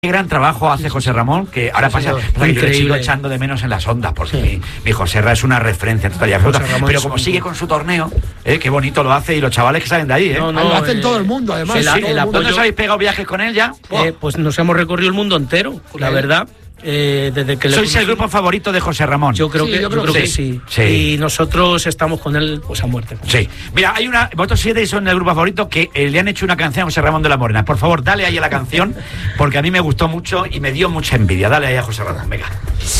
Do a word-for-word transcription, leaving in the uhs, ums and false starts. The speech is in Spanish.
Qué gran trabajo hace José Ramón, que ahora Sí, pasa, señor. pasa que yo le sigo Increíble. echando de menos en las ondas, porque Sí. mi, mi José Ra es una referencia total y absoluta. José Ramón Pero es como un- sigue con su torneo, eh, qué bonito lo hace, y los chavales que salen de ahí, ¿eh? No, no, Ah, lo hacen eh, todo el mundo, además. el- todo el el mundo. apoyo- ¿Dónde os habéis pegado viajes con él ya? Eh, pues nos hemos recorrido el mundo entero, la él. verdad. Eh, desde que le ¿Sois el conocí- grupo favorito de José Ramón? Yo creo Sí, que, yo yo creo creo que que sí. sí. Sí. Y nosotros estamos con él pues a muerte. Sí. Mira, hay una. Vosotros siete son el grupo favorito que eh, le han hecho una canción a José Ramón de la Morena. Por favor, dale ahí a la canción, porque a mí me gustó mucho y me dio mucha envidia. Dale ahí a José Ramón, venga.